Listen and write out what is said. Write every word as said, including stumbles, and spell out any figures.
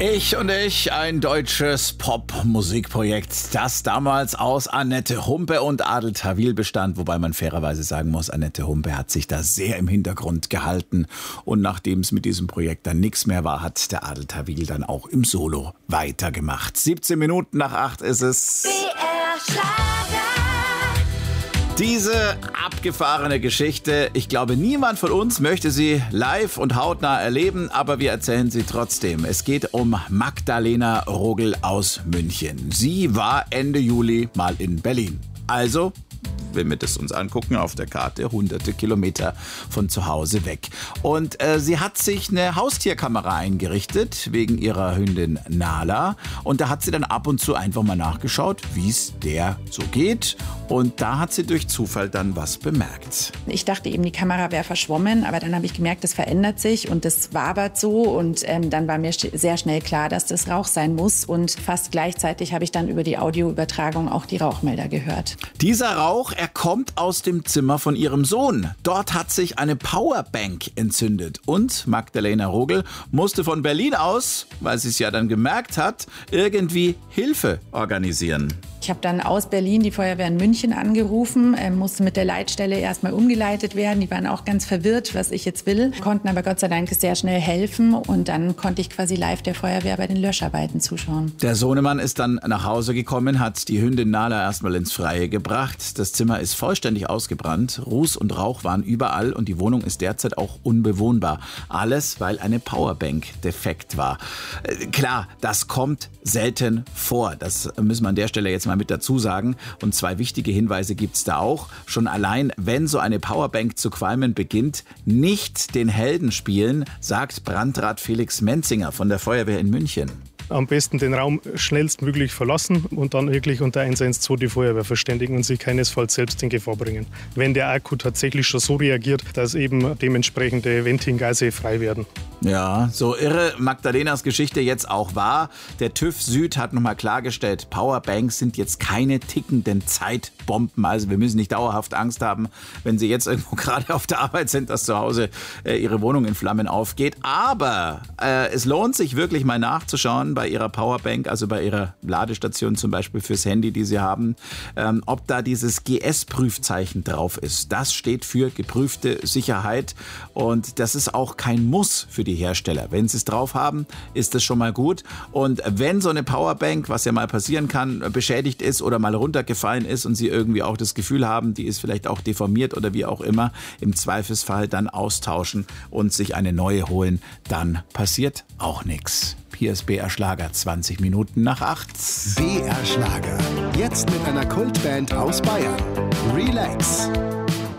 Ich und ich, ein deutsches Pop-Musikprojekt, das damals aus Annette Humpe und Adel Tawil bestand, wobei man fairerweise sagen muss, Annette Humpe hat sich da sehr im Hintergrund gehalten und nachdem es mit diesem Projekt dann nichts mehr war, hat der Adel Tawil dann auch im Solo weitergemacht. siebzehn Minuten nach acht ist es. B R Schlager. Diese abgefahrene Geschichte, ich glaube, niemand von uns möchte sie live und hautnah erleben, aber wir erzählen sie trotzdem. Es geht um Magdalena Rogel aus München. Sie war Ende Juli mal in Berlin. Also, wenn wir das uns angucken auf der Karte, hunderte Kilometer von zu Hause weg. Und äh, sie hat sich eine Haustierkamera eingerichtet, wegen ihrer Hündin Nala. Und da hat sie dann ab und zu einfach mal nachgeschaut, wie es der so geht. Und da hat sie durch Zufall dann was bemerkt. Ich dachte eben, die Kamera wäre verschwommen, aber dann habe ich gemerkt, das verändert sich und das wabert so. Und ähm, dann war mir sehr schnell klar, dass das Rauch sein muss. Und fast gleichzeitig habe ich dann über die Audioübertragung auch die Rauchmelder gehört. Dieser Rauch, er kommt aus dem Zimmer von ihrem Sohn. Dort hat sich eine Powerbank entzündet. Und Magdalena Rogel musste von Berlin aus, weil sie es ja dann gemerkt hat, irgendwie Hilfe organisieren. Ich habe dann aus Berlin die Feuerwehr in München angerufen, äh, musste mit der Leitstelle erstmal umgeleitet werden. Die waren auch ganz verwirrt, was ich jetzt will, konnten aber Gott sei Dank sehr schnell helfen. Und dann konnte ich quasi live der Feuerwehr bei den Löscharbeiten zuschauen. Der Sohnemann ist dann nach Hause gekommen, hat die Hündin Nala erstmal ins Freie gebracht. Das Zimmer ist vollständig ausgebrannt. Ruß und Rauch waren überall und die Wohnung ist derzeit auch unbewohnbar. Alles, weil eine Powerbank defekt war. Äh, klar, das kommt selten vor. Das müssen wir an der Stelle jetzt mal mit dazu sagen. Und zwei wichtige Hinweise gibt es da auch. Schon allein, wenn so eine Powerbank zu qualmen beginnt, nicht den Helden spielen, sagt Brandrat Felix Menzinger von der Feuerwehr in München. Am besten den Raum schnellstmöglich verlassen und dann wirklich unter eins eins zwei die Feuerwehr verständigen und sich keinesfalls selbst in Gefahr bringen. Wenn der Akku tatsächlich schon so reagiert, dass eben dementsprechende Ventilgase frei werden. Ja, so irre Magdalenas Geschichte jetzt auch war. Der TÜV Süd hat nochmal klargestellt, Powerbanks sind jetzt keine tickenden Zeitbomben. Also wir müssen nicht dauerhaft Angst haben, wenn Sie jetzt irgendwo gerade auf der Arbeit sind, dass zu Hause äh, Ihre Wohnung in Flammen aufgeht. Aber äh, es lohnt sich wirklich mal nachzuschauen bei Ihrer Powerbank, also bei Ihrer Ladestation zum Beispiel fürs Handy, die Sie haben, ähm, ob da dieses G S-Prüfzeichen drauf ist. Das steht für geprüfte Sicherheit und das ist auch kein Muss für die Hersteller. Wenn sie es drauf haben, ist das schon mal gut. Und wenn so eine Powerbank, was ja mal passieren kann, beschädigt ist oder mal runtergefallen ist und Sie irgendwie auch das Gefühl haben, die ist vielleicht auch deformiert oder wie auch immer, im Zweifelsfall dann austauschen und sich eine neue holen, dann passiert auch nichts. Hier ist B R Schlager, zwanzig Minuten nach acht. B R Schlager, jetzt mit einer Kultband aus Bayern. Relax.